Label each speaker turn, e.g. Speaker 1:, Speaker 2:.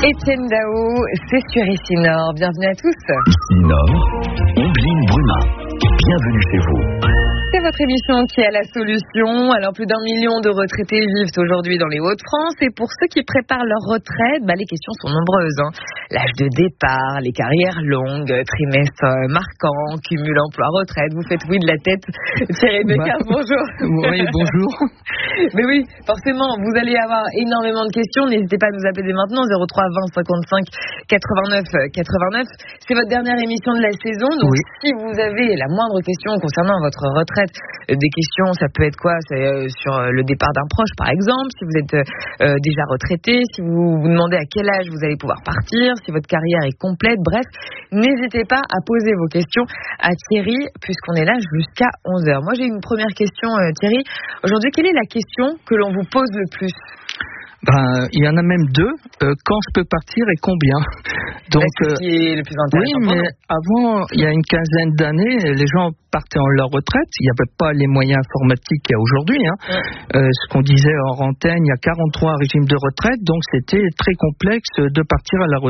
Speaker 1: Étienne Dao, c'est sur Ici Nord. Bienvenue à tous.
Speaker 2: Ici Nord, Ombline Bruma. Bienvenue chez vous.
Speaker 1: C'est votre émission qui a la solution. Alors, plus d'1 million de retraités vivent aujourd'hui dans les Hauts-de-France. Et pour ceux qui préparent leur retraite, les questions sont nombreuses. L'âge de départ, les carrières longues, trimestres marquants, cumul emploi-retraite. Vous faites oui de la tête. Thierry Becker, bonjour.
Speaker 3: Oui, bonjour.
Speaker 1: Mais oui, forcément, vous allez avoir énormément de questions. N'hésitez pas à nous appeler dès maintenant, 03 20 55 89 89. C'est votre dernière émission de la saison. Donc, si vous avez la moindre question concernant votre retraite, des questions, ça peut être quoi? C'est sur le départ d'un proche, par exemple, si vous êtes déjà retraité, si vous vous demandez à quel âge vous allez pouvoir partir, si votre carrière est complète, bref, n'hésitez pas à poser vos questions à Thierry, puisqu'on est là jusqu'à 11h. Moi, j'ai une première question, Thierry. Aujourd'hui, quelle est la question que l'on vous pose le plus?
Speaker 3: Il y en a même deux. Quand je peux partir et combien? Donc,
Speaker 1: c'est ce qui est le plus intéressant.
Speaker 3: Oui, mais avant, il y a une quinzaine d'années, les gens partaient en leur retraite. Il n'y avait pas les moyens informatiques qu'il y a aujourd'hui. Ce qu'on disait en antenne, il y a 43 régimes de retraite, donc c'était très complexe de partir à la retraite.